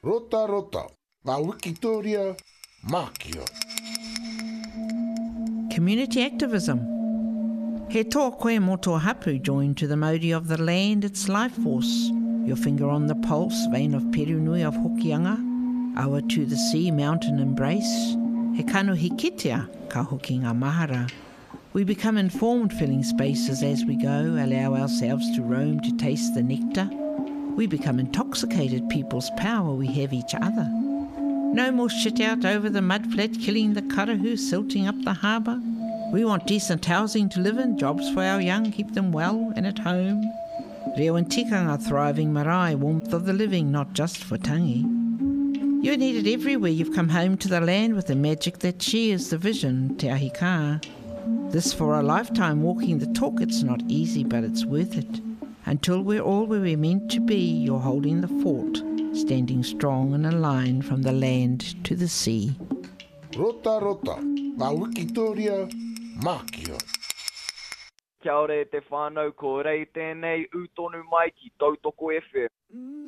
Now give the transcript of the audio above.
Rota rota, ngā Wikitoria mākia. Community activism. He tō koe mō tō hapu joined to the mauri of the land, its life force. Your finger on the pulse, vein of Perunui of Hokianga. Awa to the sea, mountain embrace. He kanu hikitea, ka hoki ngā mahara. We become informed, filling spaces as we go, allow ourselves to roam to taste the nectar. We become intoxicated, people's power, we have each other. No more shit out over the mudflat, killing the karahu, silting up the harbour. We want decent housing to live in, jobs for our young, keep them well and at home. Reo and tikanga, thriving marae, warmth of the living, not just for tangi. You're needed everywhere. You've come home to the land with the magic that shares the vision, te ahi ka. This for a lifetime, walking the talk, it's not easy, but it's worth it. Until we're all where we're meant to be, you're holding the fort, standing strong in a line from the land to the sea. Rota rota, ngā Wikitoria mākia. Kia ore te whānau, ko rei tēnei utonu mai ki Tautoko FM.